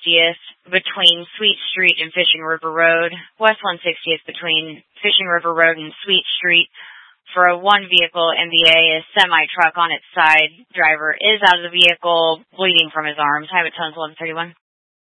160th between Sweet Street and Fishing River Road. West 160th between Fishing River Road and Sweet Street. For a one-vehicle MVA, a semi-truck on its side. Driver is out of the vehicle, bleeding from his arms. Have it towed 1131.